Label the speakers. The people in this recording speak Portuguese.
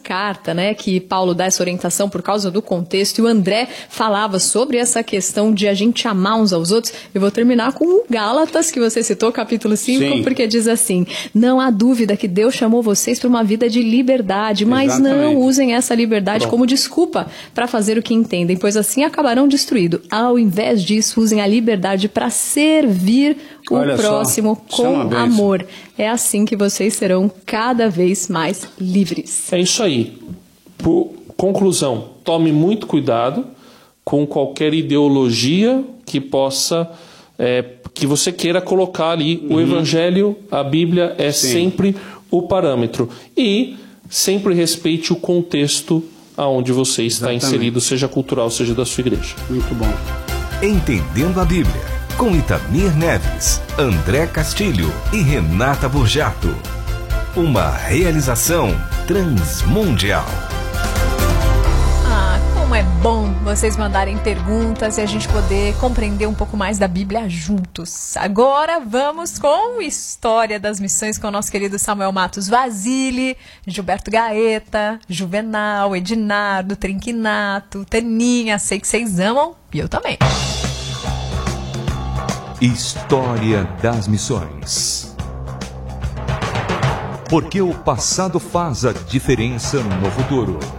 Speaker 1: carta, né, que Paulo dá essa orientação por causa do contexto, e o André falava sobre essa questão de a gente amar uns aos outros. Eu vou terminar com o Gálatas, que você citou, capítulo 5,
Speaker 2: Sim.
Speaker 1: porque diz assim: não há dúvida que Deus chamou vocês para uma vida de liberdade, mas
Speaker 2: Exatamente.
Speaker 1: não usem essa liberdade como desculpa para fazer o que entendem, pois assim acabarão destruídos. Ao invés disso, usem a liberdade para servir o
Speaker 2: Olha só,
Speaker 1: próximo
Speaker 2: isso é uma
Speaker 1: com
Speaker 2: bênção.
Speaker 1: amor. É assim que vocês serão cada vez mais livres.
Speaker 3: É isso aí. Por conclusão, tome muito cuidado com qualquer ideologia que possa, que você queira colocar ali. O Evangelho, a Bíblia é sempre o parâmetro. E sempre respeite o contexto aonde você está inserido, seja cultural, seja da sua igreja.
Speaker 2: Muito bom.
Speaker 4: Entendendo a Bíblia, com Itamir Neves, André Castilho e Renata Burjato. Uma realização Transmundial.
Speaker 1: Como é bom vocês mandarem perguntas e a gente poder compreender um pouco mais da Bíblia juntos. Agora vamos com História das Missões com o nosso querido Samuel Matos Vasili, Gilberto Gaeta, Juvenal, Edinardo, Trinquinato, Teninha. Sei que vocês amam e eu também.
Speaker 5: História das Missões. Porque o passado faz a diferença no futuro.